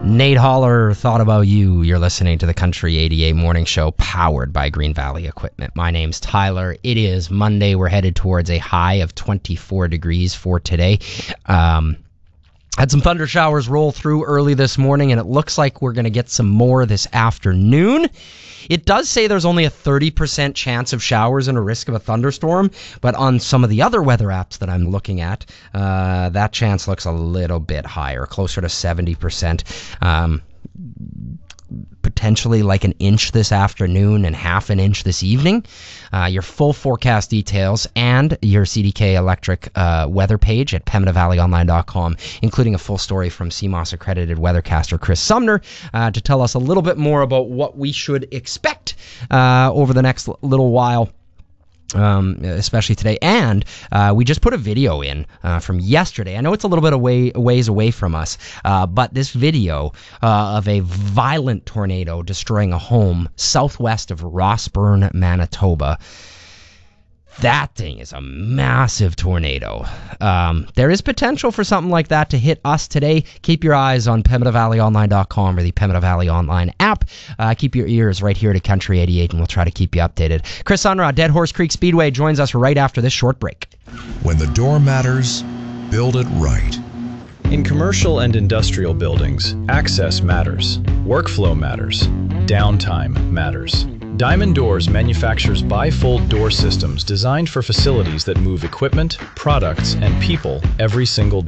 Nate Holler thought about you. You're listening to the Country 88 Morning Show, powered by Green Valley Equipment. My name's Tyler. It is Monday. We're headed towards a high of 24 degrees for today. Had some thunder showers roll through early this morning, and it looks like we're going to get some more this afternoon. It does say there's only a 30% chance of showers and a risk of a thunderstorm, but on some of the other weather apps that I'm looking at, that chance looks a little bit higher, closer to 70%. Potentially like an inch this afternoon and half an inch this evening. Your full forecast details and your CDK Electric weather page at PembinaValleyOnline.com, including a full story from CMOS accredited weathercaster Chris Sumner to tell us a little bit more about what we should expect over the next little while. Especially today. And we just put a video in from yesterday. I know it's a little bit ways away from us, but this video of a violent tornado destroying a home southwest of Rossburn, Manitoba. That thing is a massive tornado. There is potential for something like that to hit us today. Keep your eyes on PembinaValleyOnline.com or the Pembina Valley Online app. Keep your ears right here to Country 88, and we'll try to keep you updated. Chris Unruh, Dead Horse Creek Speedway, joins us right after this short break. When the door matters, build it right. In commercial and industrial buildings, access matters, workflow matters, downtime matters. Diamond Doors manufactures bifold door systems designed for facilities that move equipment, products, and people every single day.